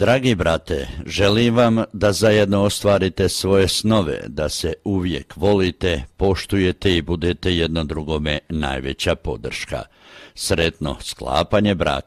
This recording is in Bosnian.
Dragi brate, želim vam da zajedno ostvarite svoje snove, da se uvijek volite, poštujete i budete jedno drugome najveća podrška. Sretno sklapanje braka.